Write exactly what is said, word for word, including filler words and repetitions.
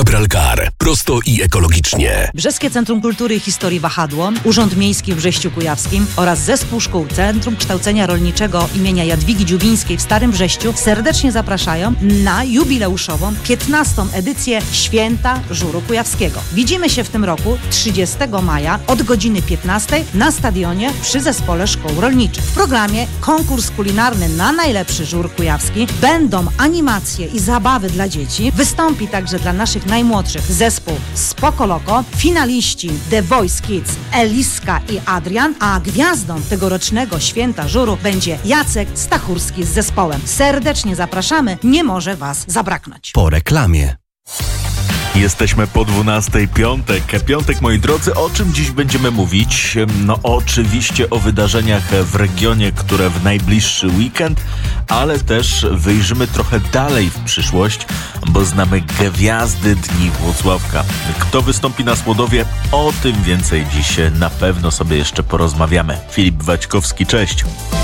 Gibraltar. Prosto i ekologicznie. Brzeskie Centrum Kultury i Historii Wahadło, Urząd Miejski w Brześciu Kujawskim oraz Zespół Szkół Centrum Kształcenia Rolniczego imienia Jadwigi Dziubińskiej w Starym Brześciu serdecznie zapraszają na jubileuszową piętnastą edycję Święta Żuru Kujawskiego. Widzimy się w tym roku trzydziestego maja od godziny piętnastej na stadionie przy Zespole Szkół Rolniczych. W programie konkurs kulinarny na najlepszy żur kujawski, będą animacje i zabawy dla dzieci, wystąpi także dla naszych najmłodszych zespół Spoko Loko, finaliści The Voice Kids Eliska i Adrian, a gwiazdą tegorocznego Święta Żuru będzie Jacek Stachurski z zespołem. Serdecznie zapraszamy, nie może Was zabraknąć. Po reklamie. Jesteśmy po dwunastej, piątek. Piątek, moi drodzy, o czym dziś będziemy mówić? No oczywiście o wydarzeniach w regionie, które w najbliższy weekend, ale też wyjrzymy trochę dalej w przyszłość, bo znamy gwiazdy Dni Włocławka. Kto wystąpi na Słodowie? O tym więcej dziś na pewno sobie jeszcze porozmawiamy. Filip Waćkowski, cześć.